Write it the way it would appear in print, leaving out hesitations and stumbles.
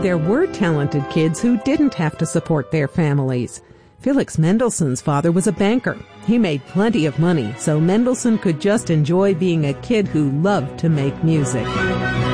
There were talented kids who didn't have to support their families. Felix Mendelssohn's father was a banker. He made plenty of money, so Mendelssohn could just enjoy being a kid who loved to make music.